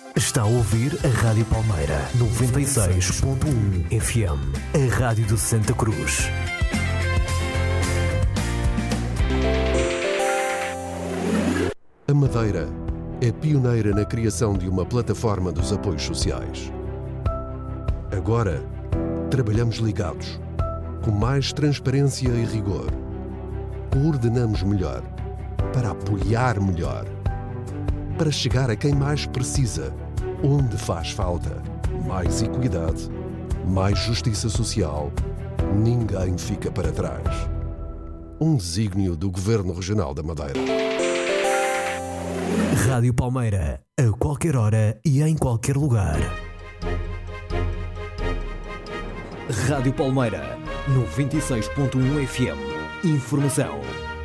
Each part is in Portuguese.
Está a ouvir a Rádio Palmeira 96.1 FM, a rádio de Santa Cruz. A Madeira é pioneira na criação de uma plataforma dos apoios sociais. Agora, trabalhamos ligados, com mais transparência e rigor. Coordenamos melhor, para apoiar melhor, para chegar a quem mais precisa, onde faz falta. Mais equidade, mais justiça social. Ninguém fica para trás. Um desígnio do Governo Regional da Madeira. Rádio Palmeira, a qualquer hora e em qualquer lugar. Rádio Palmeira, 96.1 FM. Informação.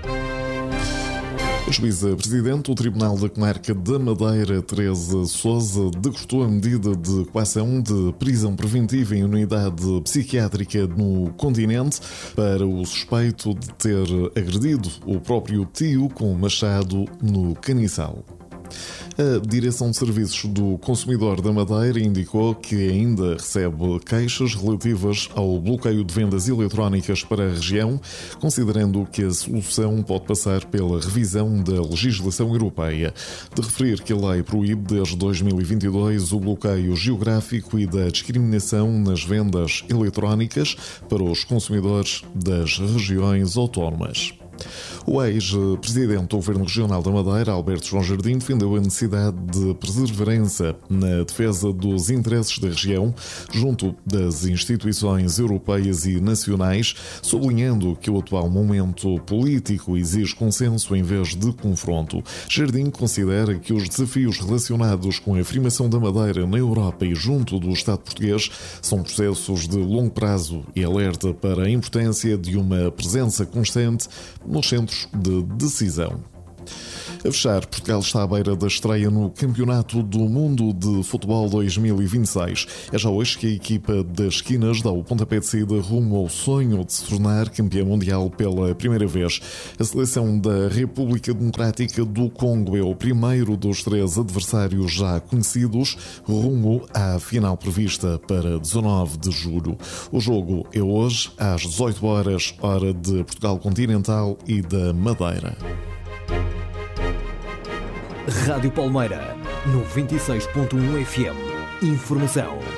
A juíza-presidente do Tribunal da Comarca da Madeira, Teresa Sousa, decretou a medida de coação de prisão preventiva em unidade psiquiátrica no continente para o suspeito de ter agredido o próprio tio com um machado no Caniçal. A Direção de Serviços do Consumidor da Madeira indicou que ainda recebe queixas relativas ao bloqueio de vendas eletrónicas para a região, considerando que a solução pode passar pela revisão da legislação europeia. De referir que a lei proíbe desde 2022 o bloqueio geográfico e da discriminação nas vendas eletrónicas para os consumidores das regiões autónomas. O ex-presidente do Governo Regional da Madeira, Alberto João Jardim, defendeu a necessidade de perseverança na defesa dos interesses da região junto das instituições europeias e nacionais, sublinhando que o atual momento político exige consenso em vez de confronto. Jardim considera que os desafios relacionados com a afirmação da Madeira na Europa e junto do Estado português são processos de longo prazo e alerta para a importância de uma presença constante nos centros de decisão. A fechar, Portugal está à beira da estreia no Campeonato do Mundo de Futebol 2026. É já hoje que a equipa das Esquinas dá o pontapé de saída rumo ao sonho de se tornar campeã mundial pela primeira vez. A seleção da República Democrática do Congo é o primeiro dos 3 adversários já conhecidos, rumo à final prevista para 19 de julho. O jogo é hoje, às 18 horas, hora de Portugal Continental e da Madeira. Rádio Palmeira, 96.1 FM. Informação.